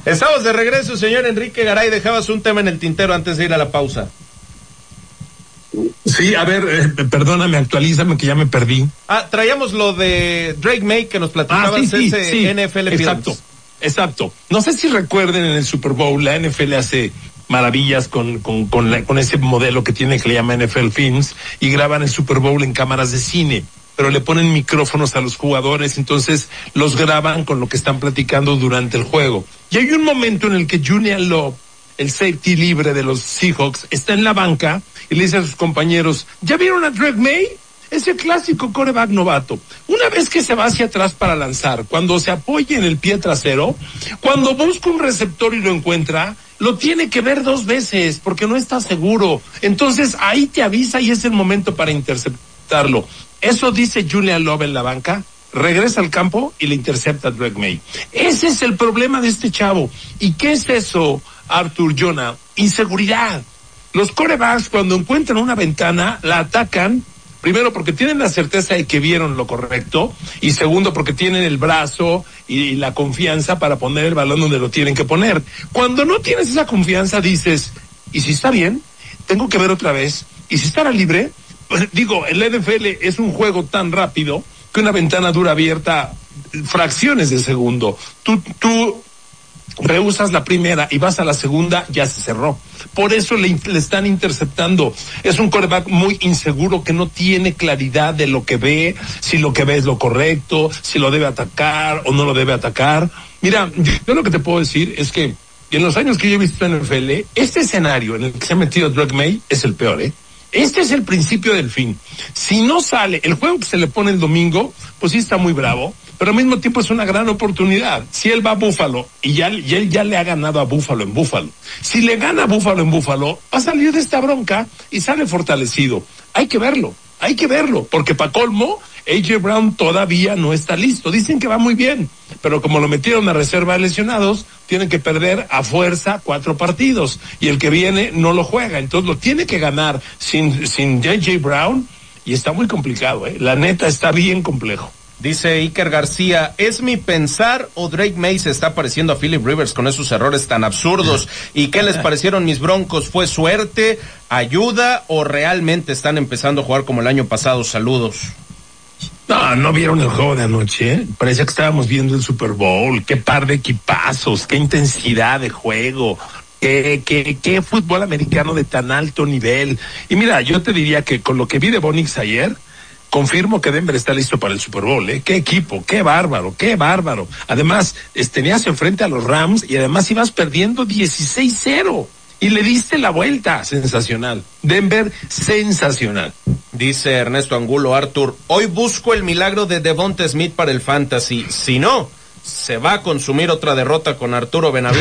Estamos de regreso, señor Enrique Garay. Dejabas un tema en el tintero antes de ir a la pausa. Sí, a ver, perdóname, actualízame que ya me perdí. Traíamos lo de Drake May que nos platicabas, sí, NFL Films. Exacto. No sé si recuerden en el Super Bowl, la NFL hace maravillas con ese modelo que tiene que le llama NFL Films y graban el Super Bowl en cámaras de cine, pero le ponen micrófonos a los jugadores, entonces los graban con lo que están platicando durante el juego. Y hay un momento en el que Julian Love, el safety libre de los Seahawks, está en la banca y le dice a sus compañeros, ¿ya vieron a Drake May? Ese clásico quarterback novato. Una vez que se va hacia atrás para lanzar, cuando se apoya en el pie trasero, cuando busca un receptor y lo encuentra, lo tiene que ver 2 veces porque no está seguro. Entonces ahí te avisa y es el momento para interceptarlo. Eso dice Julian Love en la banca, regresa al campo y le intercepta a Drake May. Ese es el problema de este chavo. ¿Y qué es eso, Arthur, Jonah? Inseguridad. Los quarterbacks cuando encuentran una ventana, la atacan, primero porque tienen la certeza de que vieron lo correcto, y segundo porque tienen el brazo y la confianza para poner el balón donde lo tienen que poner. Cuando no tienes esa confianza dices, ¿y si está bien? Tengo que ver otra vez. ¿Y si estará libre? Pues, digo, el NFL es un juego tan rápido que una ventana dura abierta fracciones de segundo. Tú rehusas la primera y vas a la segunda, ya se cerró. Por eso le están interceptando. Es un quarterback muy inseguro que no tiene claridad de lo que ve, si lo que ve es lo correcto, si lo debe atacar o no lo debe atacar. Mira, yo lo que te puedo decir es que en los años que yo he visto en el NFL, este escenario en el que se ha metido Drake May es el peor, Este es el principio del fin. Si no sale, el juego que se le pone el domingo, pues sí está muy bravo, pero al mismo tiempo es una gran oportunidad. Si él va a Buffalo y él ya le ha ganado a Buffalo en Buffalo, si le gana a Buffalo en Buffalo, va a salir de esta bronca y sale fortalecido. Hay que verlo, porque pa' colmo, A.J. Brown todavía no está listo. Dicen que va muy bien, pero como lo metieron a reserva de lesionados, tienen que perder a fuerza 4 partidos y el que viene no lo juega, entonces lo tiene que ganar sin A.J. Brown y está muy complicado, La neta está bien complejo. Dice Iker García, ¿es mi pensar o Drake May se está pareciendo a Philip Rivers con esos errores tan absurdos? ¿Y qué les parecieron mis Broncos? ¿Fue suerte, ayuda o realmente están empezando a jugar como el año pasado? Saludos. No vieron el juego de anoche, Parecía que estábamos viendo el Super Bowl. Qué par de equipazos, qué intensidad de juego, qué fútbol americano de tan alto nivel. Y mira, yo te diría que con lo que vi de Bo Nix ayer, confirmo que Denver está listo para el Super Bowl, Qué equipo, qué bárbaro. Además, tenías enfrente a los Rams y además ibas perdiendo 16-0 y le diste la vuelta. Sensacional. Denver, sensacional. Dice Ernesto Angulo, Arthur, hoy busco el milagro de Devonta Smith para el Fantasy. Si no, se va a consumir otra derrota con Arturo Benavides.